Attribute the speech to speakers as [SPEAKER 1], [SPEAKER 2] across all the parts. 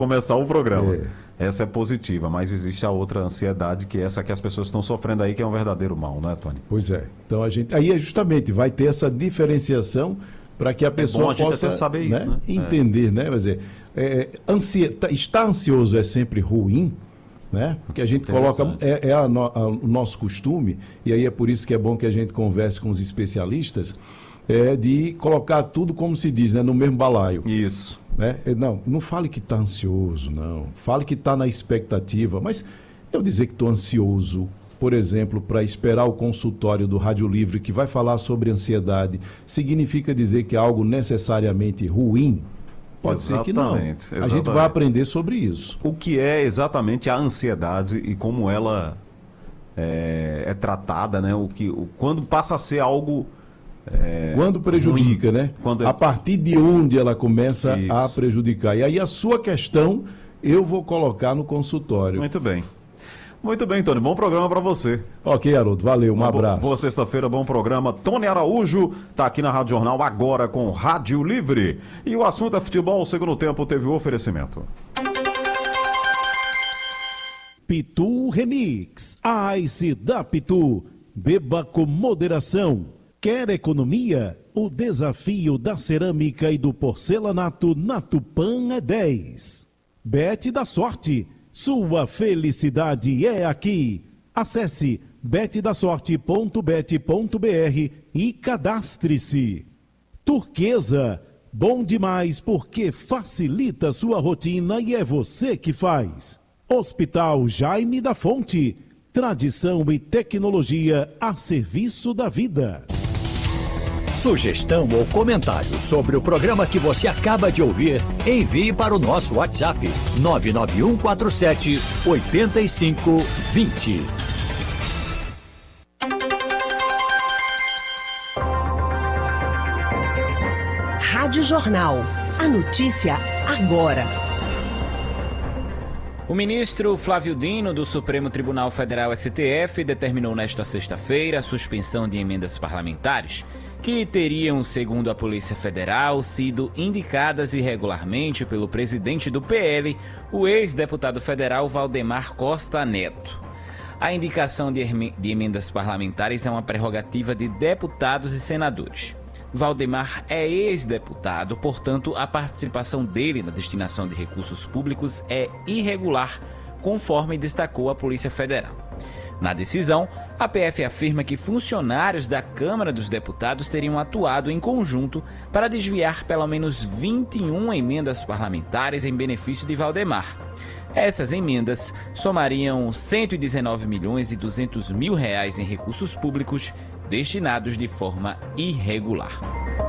[SPEAKER 1] começar o programa. Essa é positiva, mas existe a outra ansiedade, que é essa que as pessoas estão sofrendo aí, que é um verdadeiro mal, né, Tony?
[SPEAKER 2] Pois é. Então aí justamente vai ter essa diferenciação para que a pessoa possa
[SPEAKER 1] saber isso, né?
[SPEAKER 2] entender, né? Quer dizer, estar ansioso é sempre ruim, né? Porque a gente coloca, o nosso costume, e aí é por isso que é bom que a gente converse com os especialistas, de colocar tudo, como se diz, né, no mesmo balaio.
[SPEAKER 1] Isso.
[SPEAKER 2] Né? Não fale que está ansioso, não. Fale que está na expectativa. Mas eu dizer que estou ansioso, por exemplo, para esperar o consultório do Rádio Livre, que vai falar sobre ansiedade, significa dizer que é algo necessariamente ruim? Pode ser que não.
[SPEAKER 1] Exatamente.
[SPEAKER 2] A gente vai aprender sobre isso.
[SPEAKER 1] O que é exatamente a ansiedade e como ela é tratada, né? Quando passa a ser algo...
[SPEAKER 2] quando prejudica, ruim, né? A partir de onde ela começa a prejudicar. E aí a sua questão eu vou colocar no consultório.
[SPEAKER 1] Muito bem. Muito bem, Tony. Bom programa para você.
[SPEAKER 2] Ok, Haroldo. Valeu. Um abraço.
[SPEAKER 1] Boa sexta-feira, bom programa. Tony Araújo está aqui na Rádio Jornal agora com Rádio Livre. E o assunto é futebol. O segundo tempo teve o oferecimento.
[SPEAKER 3] Pitu Remix. Ice da Pitu. Beba com moderação. Quer economia? O desafio da cerâmica e do porcelanato na Tupã é 10. Bet da Sorte. Sua felicidade é aqui. Acesse betdasorte.bet.br e cadastre-se. Turquesa. Bom demais porque facilita sua rotina e é você que faz. Hospital Jaime da Fonte. Tradição e tecnologia a serviço da vida.
[SPEAKER 4] Sugestão ou comentário sobre o programa que você acaba de ouvir, envie para o nosso WhatsApp 99147-8520.
[SPEAKER 5] Rádio Jornal. A notícia agora.
[SPEAKER 6] O ministro Flávio Dino, do Supremo Tribunal Federal STF, determinou nesta sexta-feira a suspensão de emendas parlamentares que teriam, segundo a Polícia Federal, sido indicadas irregularmente pelo presidente do PL, o ex-deputado federal Valdemar Costa Neto. A indicação de emendas parlamentares é uma prerrogativa de deputados e senadores. Valdemar é ex-deputado, portanto, a participação dele na destinação de recursos públicos é irregular, conforme destacou a Polícia Federal. Na decisão, a PF afirma que funcionários da Câmara dos Deputados teriam atuado em conjunto para desviar pelo menos 21 emendas parlamentares em benefício de Valdemar. Essas emendas somariam R$ 119.200.000 em recursos públicos destinados de forma irregular.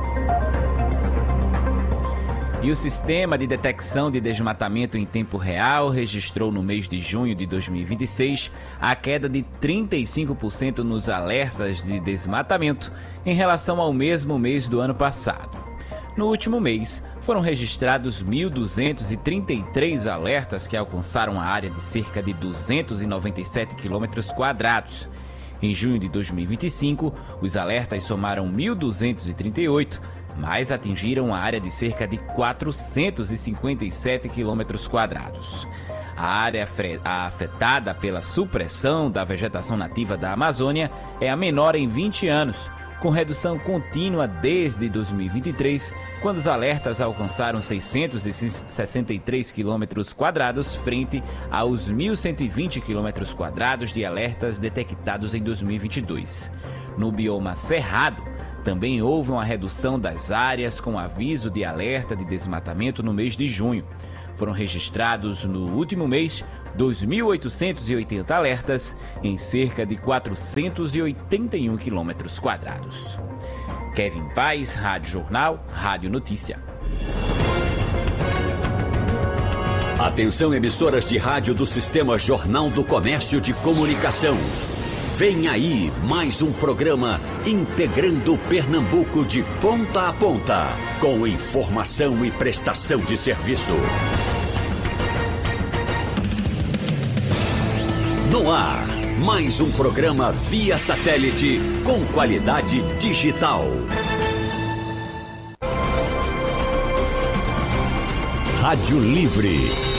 [SPEAKER 6] E o Sistema de Detecção de Desmatamento em Tempo Real registrou no mês de junho de 2026 a queda de 35% nos alertas de desmatamento em relação ao mesmo mês do ano passado. No último mês, foram registrados 1.233 alertas que alcançaram a área de cerca de 297 km². Em junho de 2025, os alertas somaram 1.238, mas atingiram a área de cerca de 457 km². A área afetada pela supressão da vegetação nativa da Amazônia é a menor em 20 anos, com redução contínua desde 2023, quando os alertas alcançaram 663 km² frente aos 1.120 km² de alertas detectados em 2022. No bioma Cerrado, também houve uma redução das áreas com aviso de alerta de desmatamento no mês de junho. Foram registrados no último mês 2.880 alertas em cerca de 481 km². Kevin Paes, Rádio Jornal, Rádio Notícia.
[SPEAKER 4] Atenção, emissoras de rádio do Sistema Jornal do Comércio de Comunicação. Vem aí mais um programa integrando Pernambuco de ponta a ponta, com informação e prestação de serviço. No ar, mais um programa via satélite com qualidade digital. Rádio Livre.